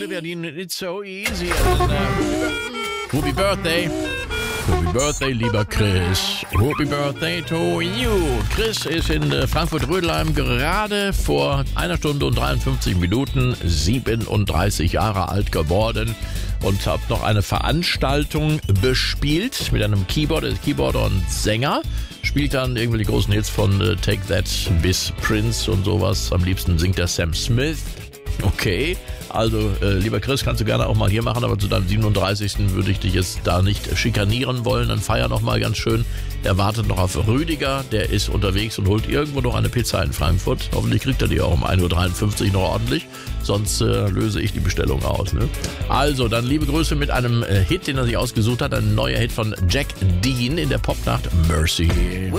Olivia Dean, it's so easy. Happy Birthday. Happy Birthday, lieber Chris. Happy Birthday to you. Chris ist in Frankfurt-Rödelheim gerade vor 1 Stunde und 53 Minuten 37 Jahre alt geworden und hat noch eine Veranstaltung bespielt mit einem Keyboarder und Sänger. Spielt dann irgendwie die großen Hits von Take That bis Prince und sowas. Am liebsten singt der Sam Smith. Okay, also lieber Chris, kannst du gerne auch mal hier machen, aber zu deinem 37. würde ich dich jetzt da nicht schikanieren wollen. Dann feier noch mal ganz schön. Er wartet noch auf Rüdiger, der ist unterwegs und holt irgendwo noch eine Pizza in Frankfurt. Hoffentlich kriegt er die auch um 1.53 Uhr noch ordentlich, sonst löse ich die Bestellung aus. Ne? Also, dann liebe Grüße mit einem Hit, den er sich ausgesucht hat. Ein neuer Hit von Jack Dean in der Popnacht Mercy.